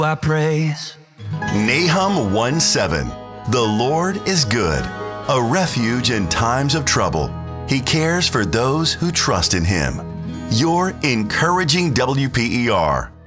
I praise. Nahum 1:7. The Lord is good, a refuge in times of trouble. He cares for those who trust in Him. Your encouraging WPER.